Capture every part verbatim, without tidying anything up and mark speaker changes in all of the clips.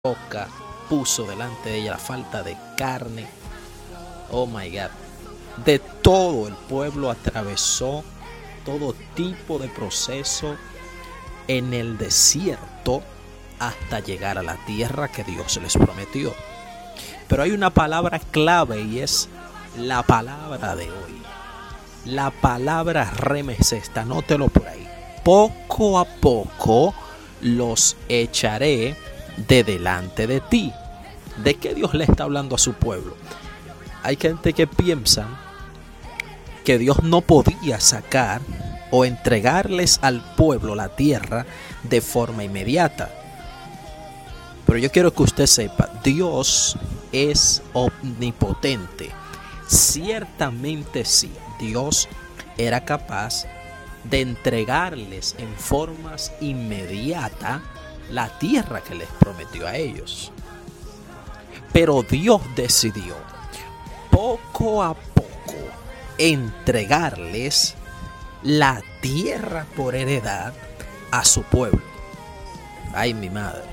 Speaker 1: boca, puso delante de ella la falta de carne. Oh my God. De todo el pueblo atravesó todo tipo de proceso en el desierto hasta llegar a la tierra que Dios les prometió. Pero hay una palabra clave y es la palabra de hoy. La palabra rema es esta, anótelo por ahí. Poco a poco los echaré de delante de ti. ¿De qué Dios le está hablando a su pueblo? Hay gente que piensa que Dios no podía sacar o entregarles al pueblo la tierra de forma inmediata. Pero yo quiero que usted sepa, Dios es omnipotente. Ciertamente sí, Dios era capaz de entregarles en formas inmediatas la tierra que les prometió a ellos. Pero Dios decidió poco a poco entregarles la tierra por heredad a su pueblo. Ay, mi madre.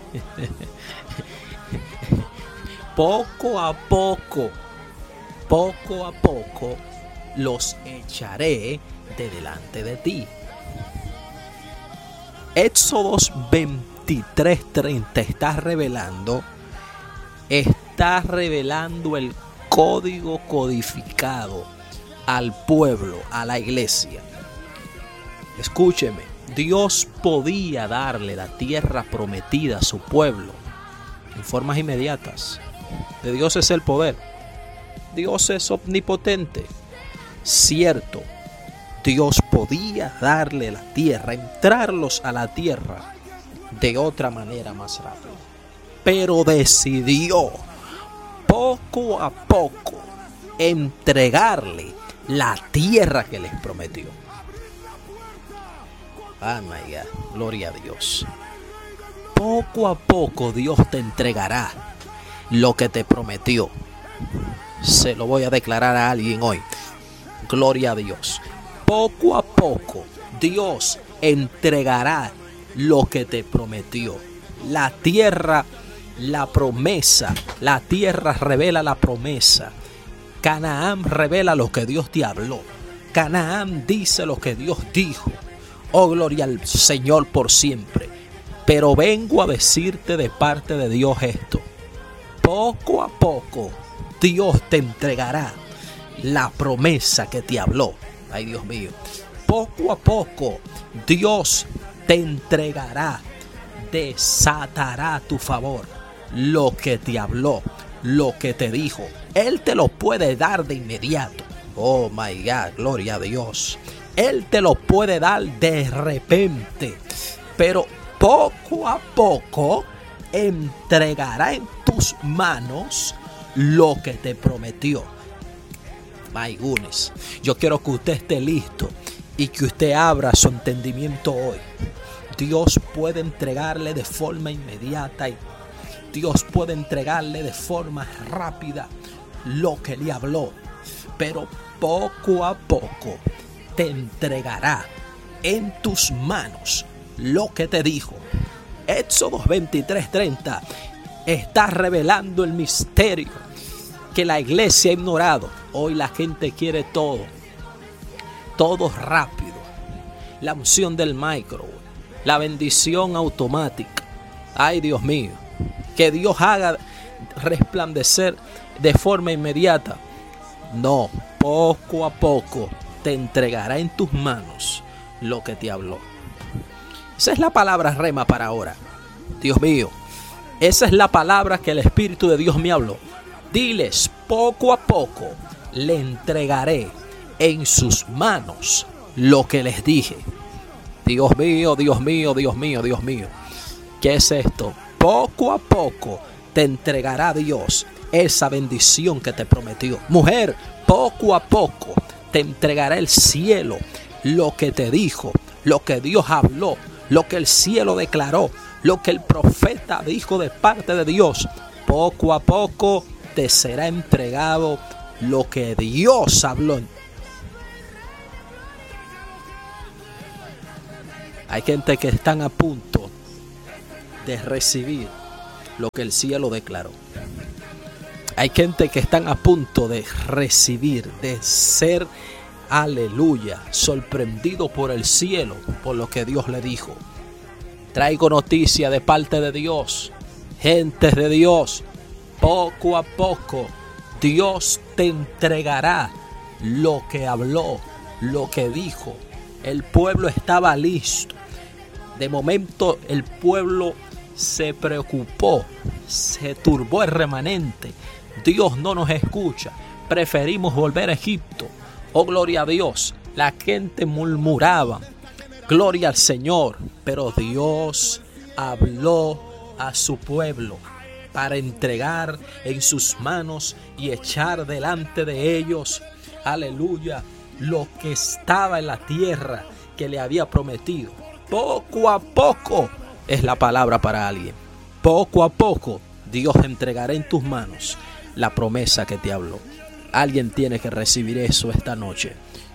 Speaker 1: Poco a poco, poco a poco los echaré de delante de ti. Éxodo veintitrés treinta está revelando, está revelando el código codificado al pueblo, a la iglesia. Escúcheme, Dios podía darle la tierra prometida a su pueblo en formas inmediatas. De Dios es el poder. Dios es omnipotente. Cierto, Dios podía darle la tierra, entrarlos a la tierra de otra manera más rápida. Pero decidió poco a poco entregarle la tierra que les prometió. Oh my God, gloria a Dios. Poco a poco Dios te entregará lo que te prometió. Se lo voy a declarar a alguien hoy. Gloria a Dios. Poco a poco Dios entregará lo que te prometió. La tierra, la promesa. La tierra revela la promesa. Canaán revela lo que Dios te habló. Canaán dice lo que Dios dijo. Oh, gloria al Señor por siempre. Pero vengo a decirte de parte de Dios esto. Poco a poco Dios te entregará la promesa que te habló. Ay, Dios mío. Poco a poco Dios te entregará, desatará a tu favor lo que te habló, lo que te dijo. Él te lo puede dar de inmediato. Oh my God, gloria a Dios. Él te lo puede dar de repente, pero poco a poco entregará en tus manos lo que te prometió. My goodness. Yo quiero que usted esté listo y que usted abra su entendimiento hoy. Dios puede entregarle de forma inmediata y Dios puede entregarle de forma rápida lo que le habló, pero poco a poco te entregará en tus manos lo que te dijo. Éxodo veintitrés treinta está revelando el misterio que la iglesia ha ignorado. Hoy la gente quiere todo, todo rápido. La unción del micro, la bendición automática. Ay, Dios mío, que Dios haga resplandecer de forma inmediata. No, poco a poco te entregará en tus manos lo que te habló. Esa es la palabra rema para ahora. Dios mío, esa es la palabra que el Espíritu de Dios me habló. Diles, poco a poco le entregaré en sus manos lo que les dije. Dios mío, Dios mío, Dios mío, Dios mío. ¿Qué es esto? Poco a poco te entregará Dios esa bendición que te prometió. Mujer, poco a poco te entregará el cielo lo que te dijo, lo que Dios habló, lo que el cielo declaró, lo que el profeta dijo de parte de Dios. Poco a poco te será entregado lo que Dios habló. Hay gente que están a punto de recibir lo que el cielo declaró. Hay gente que están a punto de recibir, de ser, aleluya, sorprendido por el cielo, por lo que Dios le dijo. Traigo noticia de parte de Dios, gentes de Dios. Poco a poco Dios te entregará lo que habló, lo que dijo. El pueblo estaba listo. De momento el pueblo se preocupó, se turbó el remanente. Dios no nos escucha, preferimos volver a Egipto. Oh, gloria a Dios. La gente murmuraba, gloria al Señor, pero Dios habló a su pueblo para entregar en sus manos y echar delante de ellos, aleluya, lo que estaba en la tierra que le había prometido. Poco a poco es la palabra para alguien. Poco a poco Dios entregará en tus manos la promesa que te habló. Alguien tiene que recibir eso esta noche.